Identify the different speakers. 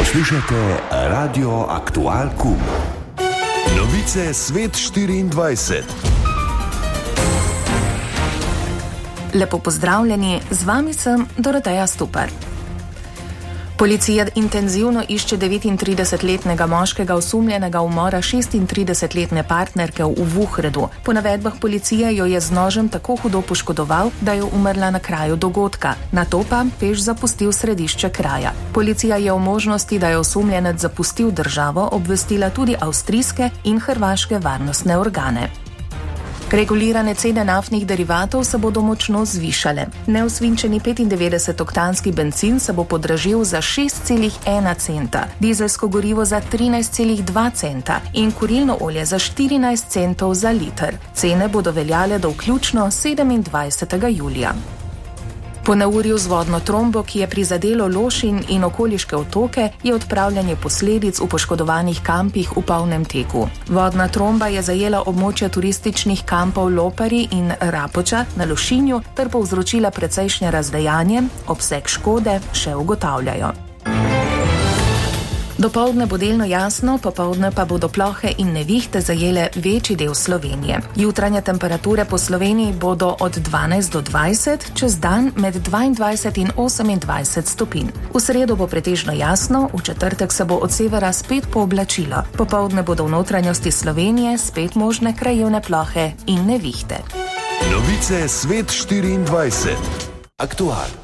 Speaker 1: Poslušajte Radio Aktual Kum. Novice Svet 24.
Speaker 2: Lepo pozdravljeni, z vami sem Doroteja Stupar. Policija intenzivno išče 39-letnega moškega osumljenega umora 36-letne partnerke v Vuhredu. Po navedbah policije jo je z nožem tako hudo poškodoval, da je umrla na kraju dogodka. Nato pa peš zapustil središče kraja. Policija je o možnosti, da je osumljenec zapustil državo, obvestila tudi avstrijske in hrvaške varnostne organe. Regulirane cene naftnih derivatov se bodo močno zvišale. Neosvinčeni 95-oktanski bencin se bo podražil za 6,1 centa, dizelsko gorivo za 13,2 centa in kurilno olje za 14 centov za liter. Cene bodo veljale do vključno 27. julija. Po neurju z vodno trombo, ki je prizadelo Lošinj in okoliške otoke, je odpravljanje posledic v poškodovanih kampih v polnem teku. Vodna tromba je zajela območja turističnih kampov Lopari in Rapoča na Lošinju ter povzročila precejšnje razdejanje, obseg škode še ugotavljajo. Dopoldne bo delno jasno, popoldne pa bodo plohe in nevihte zajele večji del Slovenije. Jutranje temperature po Sloveniji bodo od 12 do 20, čez dan med 22 in 28 stopinj. V sredo bo pretežno jasno, v četrtek se bo od severa spet pooblačilo. Popoldne bodo v notranjosti Slovenije spet možne krajevne plohe in nevihte.
Speaker 1: Novice Svet 24. Aktual.